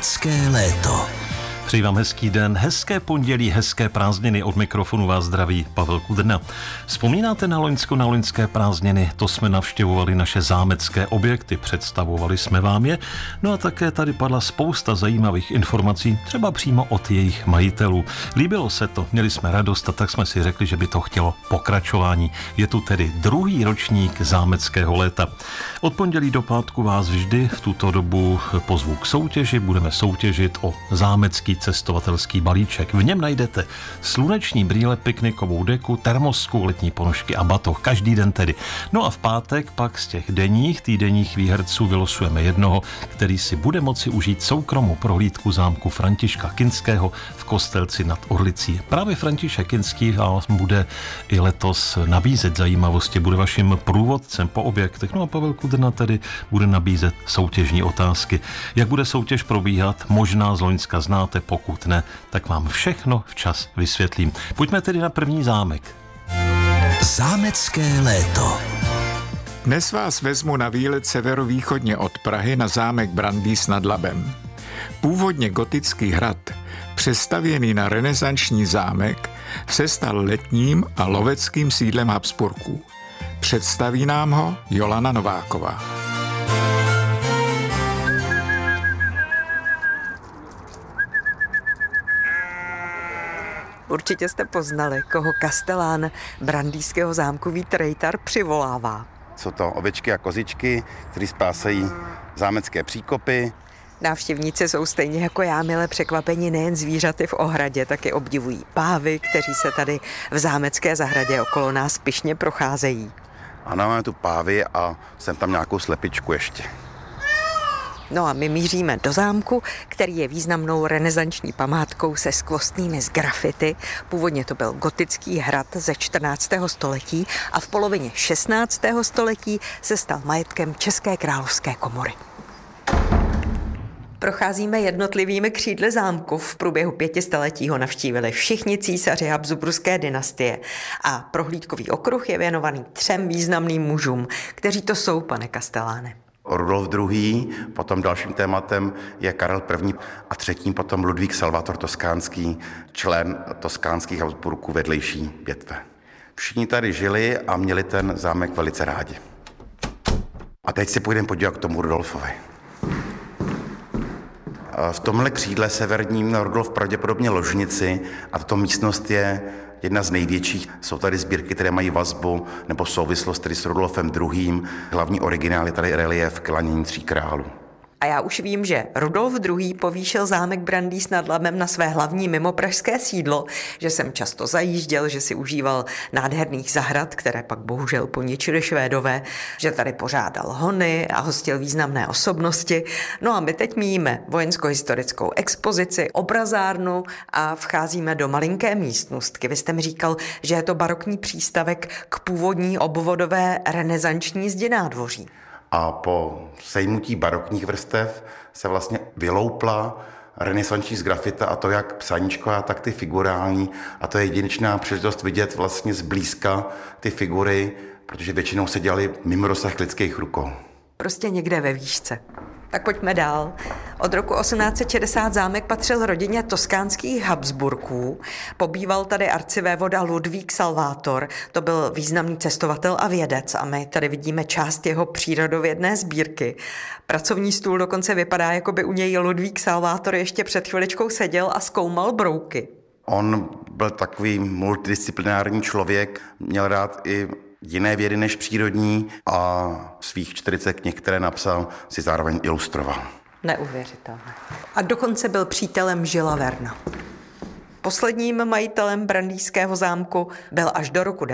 Zámecké léto. Přeji vám hezký den, hezké pondělí, hezké prázdniny. Od mikrofonu vás zdraví Pavel Kudrna. Vzpomínáte na Loňsko, na loňské prázdniny? To jsme navštěvovali naše zámecké objekty, představovali jsme vám je. No a také tady padla spousta zajímavých informací, třeba přímo od jejich majitelů. Líbilo se to, měli jsme radost a tak jsme si řekli, že by to chtělo pokračování. Je tu tedy druhý ročník zámeckého léta. Od pondělí do pátku vás vždy v tuto dobu pozvu k soutěži. Budeme soutěžit o zámecký cestovatelský balíček. V něm najdete sluneční brýle, piknikovou deku, termosku, letní ponožky a batoh. Každý den tedy. No a v pátek pak z těch týdenních výherců vylosujeme jednoho, který si bude moci užít soukromou prohlídku zámku Františka Kinského v Kostelci nad Orlicí. Právě František Kinský vás bude i letos nabízet zajímavosti, bude vaším průvodcem po objektech. No a Pavel Kudrna tedy bude nabízet soutěžní otázky. Jak bude soutěž probíhat, možná z Loňska znáte, pokud ne, tak vám všechno včas vysvětlím. Pojďme tedy na první zámek. Zámecké léto. Dnes vás vezmu na výlet severovýchodně od Prahy na zámek Brandýs nad Labem. Původně gotický hrad, přestavěný na renesanční zámek, se stal letním a loveckým sídlem Habsburků. Představí nám ho Jolana Nováková. Určitě jste poznali, koho kastelán Brandýského zámku Vít Rejtar přivolává. Jsou to ovečky a kozičky, kteří spásají zámecké příkopy. Návštěvníci jsou stejně jako já mile překvapeni nejen zvířaty v ohradě, taky obdivují pávy, kteří se tady v zámecké zahradě okolo nás pyšně procházejí. Ano, máme tu pávy a jsem tam nějakou slepičku ještě. No a my míříme do zámku, který je významnou renesanční památkou se skvostnými z grafity. Původně to byl gotický hrad ze 14. století a v polovině 16. století se stal majetkem České královské komory. Procházíme jednotlivými křídly zámku. V průběhu 500 letí ho navštívili všichni císaři Habsburské dynastie. A prohlídkový okruh je věnovaný 3 významným mužům. Kteří to jsou, pane kasteláne? Rudolf II., potom dalším tématem je Karel I. a třetím potom Ludvík Salvator Toskánský, člen toskánských Habsburků vedlejší větve. Všichni tady žili a měli ten zámek velice rádi. A teď si půjdeme podívat k tomu Rudolfovi. V tomhle křídle severním měl Rudolf pravděpodobně ložnici a tato místnost je jedna z největších. Jsou tady sbírky, které mají vazbu nebo souvislost tedy s Rudolfem II. Hlavní originál je tady reliéf Klanění 3 králů. A já už vím, že Rudolf II. Povýšil zámek Brandýs nad Labem na své hlavní mimopražské sídlo, že jsem často zajížděl, že si užíval nádherných zahrad, které pak bohužel poničili Švédové, že tady pořádal hony a hostil významné osobnosti. No a my teď míjíme vojensko-historickou expozici, obrazárnu a vcházíme do malinké místnostky. Vy jste mi říkal, že je to barokní přístavek k původní obvodové renesanční zdi nádvoří. A po sejmutí barokních vrstev se vlastně vyloupla renesanční z grafita, a to jak psaníčková, tak ty figurální. A to je jedinečná příležitost vidět vlastně zblízka ty figury, protože většinou se dělaly mimo rozsah lidských rukou. Prostě někde ve výšce. Tak pojďme dál. Od roku 1860 zámek patřil rodině toskánských Habsburků. Pobýval tady arcivévoda Ludvík Salvator, to byl významný cestovatel a vědec a my tady vidíme část jeho přírodovědné sbírky. Pracovní stůl dokonce vypadá, jako by u něj Ludvík Salvator ještě před chviličkou seděl a zkoumal brouky. On byl takový multidisciplinární člověk, měl rád i jiné vědy než přírodní a svých 40 knih, které napsal, si zároveň ilustroval. Neuvěřitelné. A dokonce byl přítelem Žila Verna. Posledním majitelem Brandýského zámku byl až do roku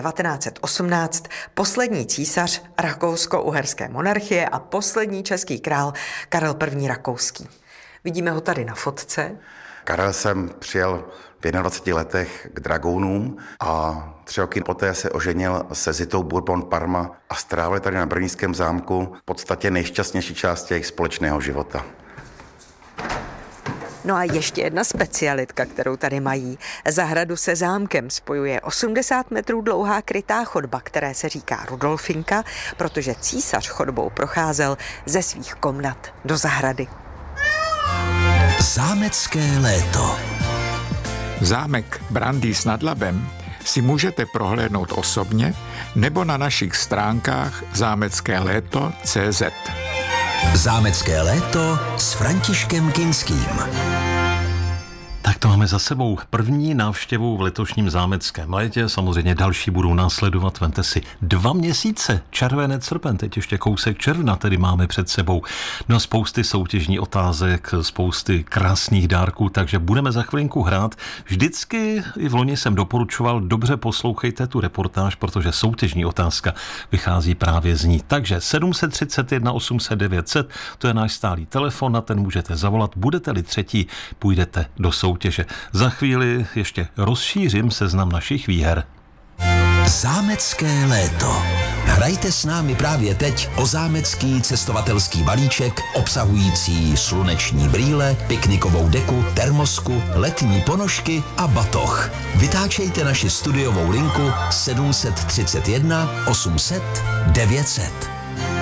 1918 poslední císař rakousko-uherské monarchie a poslední český král Karel I. Rakouský. Vidíme ho tady na fotce. Karel sem přijel v 21 letech k dragounům a 3 roky poté se oženil se Zitou Bourbon Parma a strávil tady na Brandýském zámku v podstatě nejšťastnější část jejich společného života. No a ještě jedna specialitka, kterou tady mají. Zahradu se zámkem spojuje 80 metrů dlouhá krytá chodba, které se říká Rudolfinka, protože císař chodbou procházel ze svých komnat do zahrady. Zámecké léto. Zámek Brandýs nad Labem si můžete prohlédnout osobně nebo na našich stránkách zámeckéléto.cz. Zámecké léto s Františkem Kinským. Tak to máme za sebou první návštěvu v letošním zámeckém létě. Samozřejmě další budou následovat. Vemte si 2 měsíce, červenec, srpen, teď ještě kousek června tedy máme před sebou. No spousty soutěžní otázek, spousty krásných dárků, takže budeme za chvilinku hrát. Vždycky i v loni jsem doporučoval, dobře poslouchejte tu reportáž, protože soutěžní otázka vychází právě z ní. Takže 731 800 900, to je náš stálý telefon, na ten můžete zavolat. Budete-li třetí, půjdete do soutěže. Za chvíli ještě rozšířím seznam našich výher. Zámecké léto. Hrajte s námi právě teď o zámecký cestovatelský balíček obsahující sluneční brýle, piknikovou deku, termosku, letní ponožky a batoh. Vytáčejte naši studiovou linku 731 800 900.